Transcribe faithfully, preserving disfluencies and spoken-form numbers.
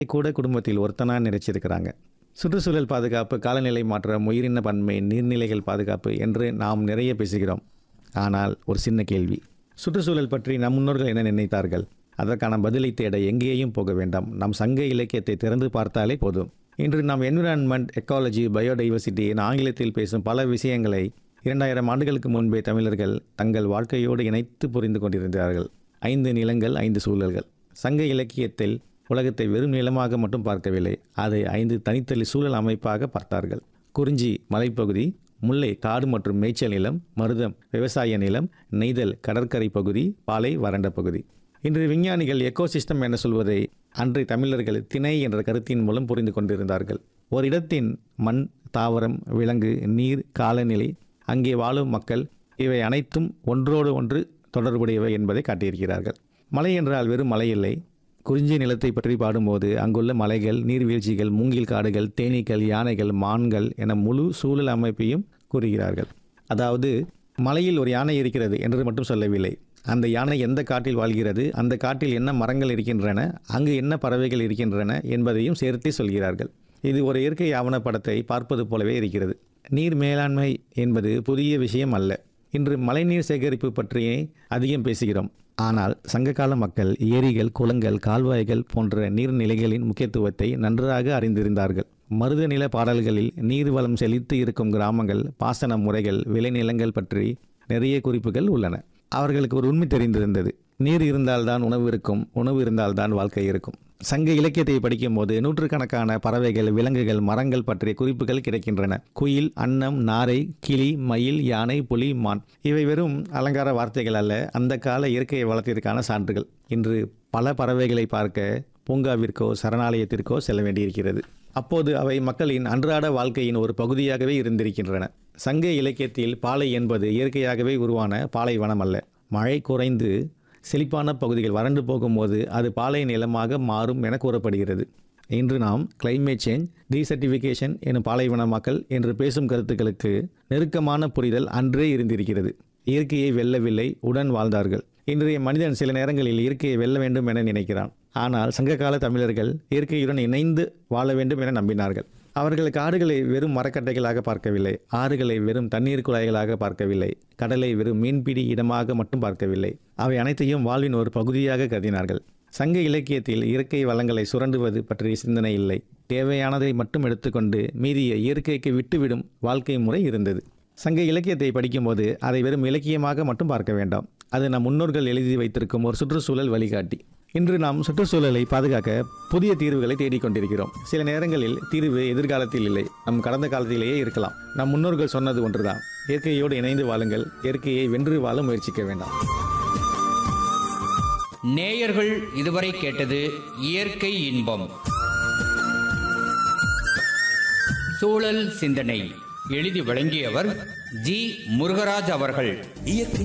கூட குடும்பத்தில் ஒருத்தனா நினைச்சிருக்கிறாங்க. சுற்றுச்சூழல் பாதுகாப்பு, காலநிலை மாற்றம், உயிரின பன்மை, நீர்நிலைகள் பாதுகாப்பு என்று நாம் நிறைய பேசுகிறோம். ஆனால் ஒரு சின்ன கேள்வி, சுற்றுச்சூழல் பற்றி நம் முன்னோர்கள் என்ன நினைத்தார்கள்? அதற்கான பதிலை தேட எங்கேயும் போக வேண்டாம். நம் சங்க இலக்கியத்தை திறந்து பார்த்தாலே போதும். இன்று நாம் என்விரான்மெண்ட், எக்காலஜி, பயோடைவர்சிட்டி என ஆங்கிலத்தில் பேசும் பல விஷயங்களை இரண்டாயிரம் ஆண்டுகளுக்கு முன்பே தமிழர்கள் தங்கள் வாழ்க்கையோடு இணைத்து புரிந்து கொண்டிருந்தார்கள். ஐந்து நிலங்கள், ஐந்து சூழல்கள். சங்க இலக்கியத்தில் உலகத்தை வெறும் நிலமாக மட்டும் பார்க்கவில்லை, அதை ஐந்து தனித்தனி சூழல் அமைப்பாக பார்த்தார்கள். குறிஞ்சி மலைப்பகுதி, முல்லை காடு மற்றும் மேய்ச்சல் நிலம், மருதம் விவசாய நிலம், நெய்தல் கடற்கரை பகுதி, பாலை வறண்ட பகுதி. இன்று விஞ்ஞானிகள் எக்கோசிஸ்டம் என சொல்வதை அன்றைய தமிழர்கள் திணை என்ற கருத்தின் மூலம் புரிந்து கொண்டிருந்தார்கள். ஒரு இடத்தின் மண், தாவரம், விலங்கு, நீர், காலநிலை, அங்கே வாழும் மக்கள், இவை அனைத்தும் ஒன்றோடு ஒன்று தொடர்புடையவை என்பதை காட்டியிருக்கிறார்கள். மலை என்றால் வெறும் மலை இல்லை. குறிஞ்சி நிலத்தை பற்றி பாடும்போது அங்குள்ள மலைகள், நீர்வீழ்ச்சிகள், மூங்கில் காடுகள், தேனீக்கள், யானைகள், மான்கள் என முழு சூழல் அமைப்பையும் கூறுகிறார்கள். அதாவது மலையில் ஒரு யானை இருக்கிறது என்று மட்டும் சொல்லவில்லை. அந்த யானை எந்த காட்டில் வாழ்கிறது, அந்த காட்டில் என்ன மரங்கள் இருக்கின்றன, அங்கு என்ன பறவைகள் இருக்கின்றன என்பதையும் சேர்த்தே சொல்கிறார்கள். இது ஒரு இயற்கை ஆவணப்படத்தை பார்ப்பது போலவே இருக்கிறது. நீர் மேலாண்மை என்பது புதிய விஷயம் அல்ல. இன்று மழைநீர் சேகரிப்பு பற்றியே அதிகம் பேசுகிறோம். ஆனால் சங்ககால மக்கள் ஏரிகள், குளங்கள், கால்வாய்கள் போன்ற நீர்நிலைகளின் முக்கியத்துவத்தை நன்றாக அறிந்திருந்தார்கள். மருத நில பாடல்களில் நீர்வளம் செழித்து இருக்கும் கிராமங்கள், பாசன முறைகள், விளைநிலங்கள் பற்றி நிறைய குறிப்புகள் உள்ளன. அவர்களுக்கு ஒரு உண்மை தெரிந்திருந்தது, நீர் இருந்தால்தான் உணவு இருக்கும், உணவு இருந்தால்தான் வாழ்க்கை இருக்கும். சங்க இலக்கியத்தை படிக்கும் போது நூற்றுக்கணக்கான பறவைகள், விலங்குகள், மரங்கள் பற்றிய குறிப்புகள் கிடைக்கின்றன. குயில், அன்னம், நாரை, கிளி, மயில், யானை, புலி, மான் இவை வெறும் அலங்கார வார்த்தைகள் அல்ல, அந்த கால இயற்கை வளத்திற்கான சான்றுகள். இன்று பல பறவைகளை பார்க்க பூங்காவிற்கோ சரணாலயத்திற்கோ செல்ல வேண்டியிருக்கிறது. அப்போது அவை மக்களின் அன்றாட வாழ்க்கையின் ஒரு பகுதியாகவே இருந்திருக்கின்றன. சங்க இலக்கியத்தில் பாலை என்பது இயற்கையாகவே உருவான பாலைவனம் அல்ல. மழை குறைந்து செழிப்பான பகுதிகள் வறண்டு போகும்போது அது பாலை நிலமாக மாறும் என கூறப்படுகிறது. இன்று நாம் கிளைமேட் சேஞ்ச், டீசர்டிஃபிகேஷன் எனும் பாலைவனமாக்கல் என்று பேசும் கருத்துக்களுக்கு நெருக்கமான புரிதல் அன்றே இருந்திருக்கிறது. இயற்கையை வெல்லவில்லை, உடன் வாழ்ந்தார்கள். இன்றைய மனிதன் சில நேரங்களில் இயற்கையை வெல்ல வேண்டும் என நினைக்கிறான். ஆனால் சங்ககால தமிழர்கள் இயற்கையுடன் இணைந்து வாழ வேண்டும் என நம்பினார்கள். அவர்கள் காடுகளை வெறும் மரக்கட்டைகளாக பார்க்கவில்லை, ஆறுகளை வெறும் தண்ணீர் குழாய்களாக பார்க்கவில்லை, கடலை வெறும் மீன்பிடி இடமாக மட்டும் பார்க்கவில்லை. அவை அனைத்தையும் வாழ்வின் ஒரு பகுதியாக கருதினார்கள். சங்க இலக்கியத்தில் இயற்கை வளங்களை சுரண்டுவது பற்றிய சிந்தனை இல்லை. தேவையானதை மட்டும் எடுத்துக்கொண்டு மீதியை இயற்கைக்கு விட்டுவிடும் வாழ்க்கை முறை இருந்தது. சங்க இலக்கியத்தை படிக்கும்போது அதை வெறும் இலக்கியமாக மட்டும் பார்க்க வேண்டாம். அது நம் முன்னோர்கள் எழுதி வைத்திருக்கும் ஒரு சுற்றுச்சூழல் வழிகாட்டி. இன்று நாம் சுற்றுச்சூழலை பாதுகாக்க புதிய தீர்வுகளை தேடிக்கொண்டிருக்கிறோம். சில நேரங்களில் தீர்வு எதிர்காலத்தில் இல்லை, நம் கடந்த காலத்திலேயே இருக்கலாம். நம் முன்னோர்கள் சொன்னது ஒன்றுதான், இயற்கையோடு இணைந்து வாழுங்கள், இயற்கையை வென்று வாழ முயற்சிக்க வேண்டாம். நேயர்கள் இதுவரை கேட்டது இயற்கை இன்பம், சூழல் சிந்தனை. எழுதி வழங்கியவர் ஜி முருகராஜ் அவர்கள்.